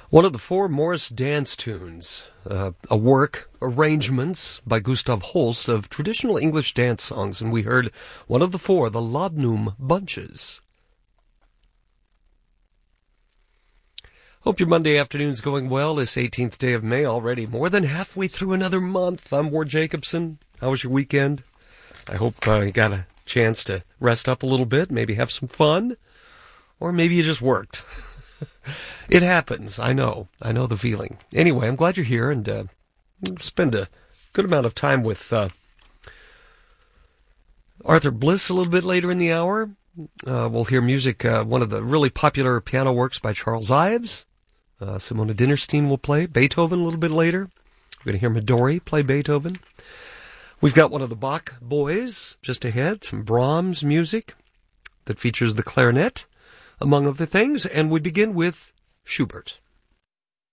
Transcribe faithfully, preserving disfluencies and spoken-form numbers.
One of the four Morris dance tunes, uh, a work, arrangements by Gustav Holst of traditional English dance songs, and we heard one of the four, the Laudanum Bunches. Hope your Monday afternoon's going well, this eighteenth day of May already, more than halfway through another month. I'm Ward Jacobson. How was your weekend? I hope uh, you got a chance to rest up a little bit, maybe have some fun, or maybe you just worked. It happens. I know. I know the feeling. Anyway, I'm glad you're here, and uh, spend a good amount of time with uh, Arthur Bliss a little bit later in the hour. Uh, we'll hear music, uh, one of the really popular piano works by Charles Ives. Uh, Simona Dinnerstein will play Beethoven a little bit later. We're going to hear Midori play Beethoven. We've got one of the Bach boys just ahead, some Brahms music that features the clarinet, among other things, and we begin with Schubert.